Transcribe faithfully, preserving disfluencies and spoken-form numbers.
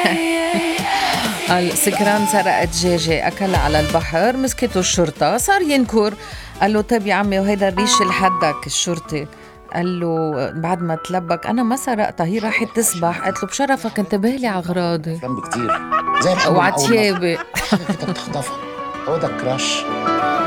قال سكران سرق دجاجة أكلها على البحر، مسكته الشرطة صار ينكر. قال له طيب يا عمي وهيدا الريش لحدك الشرطي. قال له بعد ما تلبك أنا ما سرقتها، هي راحت تسبح. قالت له بشرفك انتبه لي على أغراضي افلام بكتير زي الحب من اول نظره، وعتيابي. حاجه كده بتخطفها. هو ده الكراش.